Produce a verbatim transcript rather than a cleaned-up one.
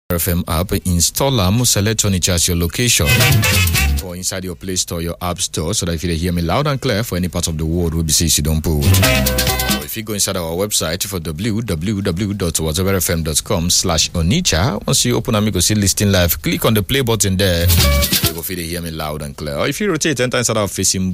F M app, install am, select on it as your location or inside your Play Store, your App Store, so that if you hear me loud and clear for any part of the world, we'll be saying you don't put. Or if you go inside our website for w w w dot whatever f m dot com slash Onitsha, once you open and go see listing live, click on the play button there. You will hear me loud and clear. Or if you rotate, enter inside our facing